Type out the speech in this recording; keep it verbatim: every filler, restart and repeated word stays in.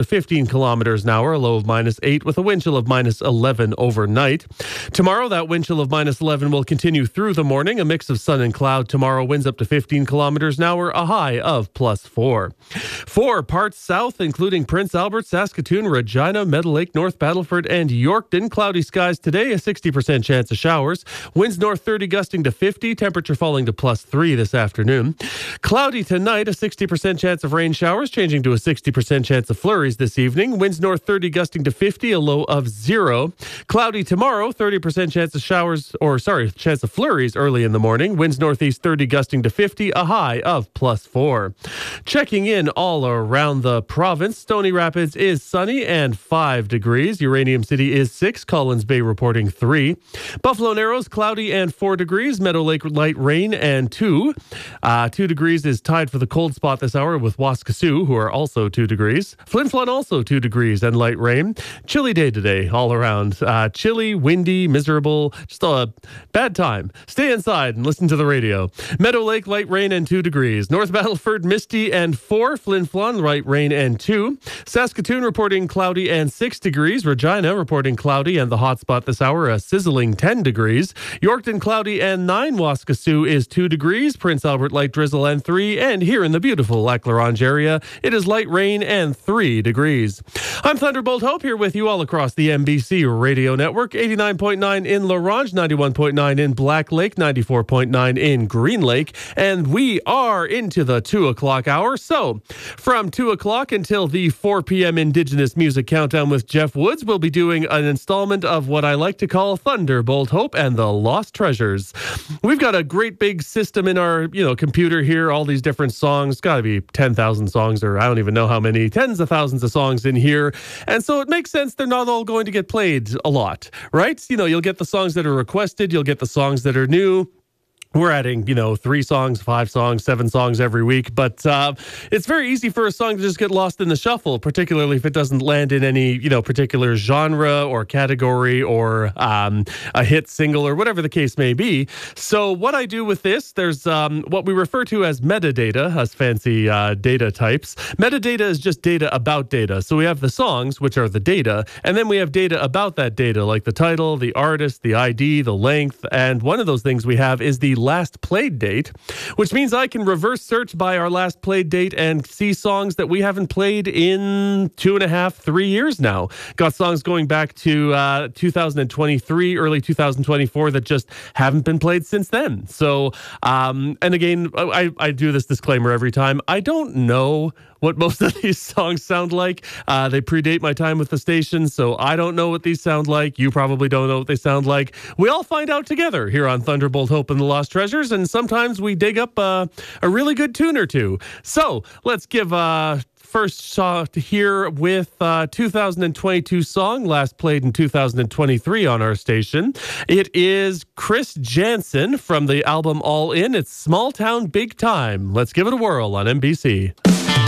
fifteen kilometers an hour, a low of minus eight, with a wind chill of minus eleven overnight. Tomorrow, that wind chill of minus eleven will continue through the morning. A mix of sun and cloud tomorrow, winds up to fifteen kilometers an hour, a high of plus four. For parts south, including Prince Albert, Saskatoon, Regina, Meadow Lake, North Battleford, and Yorkton, cloudy skies today, a sixty percent chance of showers. Winds north thirty, gusting to fifty, temperature falling to plus three this afternoon. Cloudy tonight, a sixty percent chance of rain showers, changing to a sixty percent chance of flurries this evening. Winds north thirty, gusting to fifty, a low of zero. Cloudy tomorrow, thirty percent chance of showers, or sorry, chance of flurries early in the morning. Winds northeast thirty, gusting to fifty, a high of plus four. Checking in all around the province, Stony Rapids is sunny and five degrees. Uranium City is six. Collins Bay reporting three. Buffalo Narrows, cloudy and four degrees. Meadow Lake, light rain and two. Uh, two degrees is tied for the cold spot this hour with Waskesiu, who are also two degrees. Flin Flon also two degrees and light rain. Chilly day today all around. Uh, chilly, windy, miserable, just a bad time. Stay inside and listen to the radio. Meadow Lake, light rain and two degrees. North Battleford, misty and four. Flin Flon, light rain and two. Saskatoon reporting cloudy and six degrees. Regina reporting cloudy and the hot spot this hour, a sizzling ten degrees. Yorkton, cloudy and nine. Waskesiu is two degrees. Prince Albert, light drizzle and three. And here in the beautiful Lac La Ronge area, it is light rain and three degrees. I'm Thunderbolt Hope, here with you all across the M B C radio network. eighty-nine point nine in La Ronge, ninety-one point nine in Black Lake, ninety-four point nine in Green Lake. And we are into the two o'clock hour. So from two o'clock until the four p.m. Indigenous Music Countdown with Jeff Woods, we'll be doing an installment of what I like to call Thunderbolt Hope and the Lost Treasures. We've got a great big system in our, you know, computer here, all these different songs, got to be ten thousand songs, or I don't even know how many, tens of thousands of songs in here. And so it makes sense they're not all going to get played a lot, right? You know, you'll get the songs that are requested, you'll get the songs that are new. We're adding, you know, three songs, five songs, seven songs every week. But uh, it's very easy for a song to just get lost in the shuffle, particularly if it doesn't land in any, you know, particular genre or category or um, a hit single or whatever the case may be. So what I do with this, there's um, what we refer to as metadata, us fancy uh, data types. Metadata is just data about data. So we have the songs, which are the data, and then we have data about that data, like the title, the artist, the I D, the length. And one of those things we have is the last played date, which means I can reverse search by our last played date and see songs that we haven't played in two and a half, three years now. Got songs going back to uh, two thousand twenty-three, early two thousand twenty-four that just haven't been played since then. So, um, and again, I, I do this disclaimer every time. I don't know what most of these songs sound like. Uh, they predate my time with the station, so I don't know what these sound like. You probably don't know what they sound like. We all find out together here on Thunderbolt Hope and the Lost Treasures, and sometimes we dig up uh, a really good tune or two. So let's give a first shot here with uh, two thousand twenty-two song, last played in two thousand twenty-three on our station. It is Chris Janson from the album All In. It's Small Town Big Time. Let's give it a whirl on M B C.